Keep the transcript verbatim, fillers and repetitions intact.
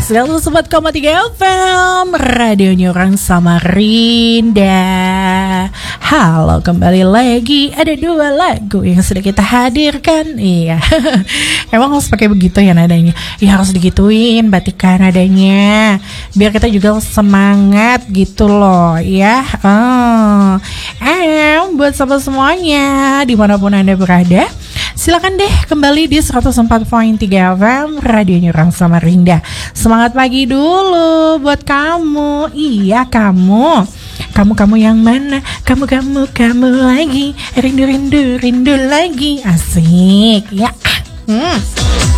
seratus empat koma tiga F M, radionya orang Samarinda. Halo, kembali lagi. Ada dua lagu yang sudah kita hadirkan. Iya, emang harus pakai begitu ya nadanya. Ya harus digituin, batikan nadanya, biar kita juga semangat gitu loh ya. Oh, eh, buat sahabat semuanya dimanapun Anda berada, silakan deh kembali di seratus empat koma tiga F M, radionya orang Samarinda. Semangat pagi dulu buat kamu. Iya, kamu. Kamu-kamu yang mana? Kamu-kamu kamu lagi. Rindu-rindu rindu lagi. Asik ya. Hmm.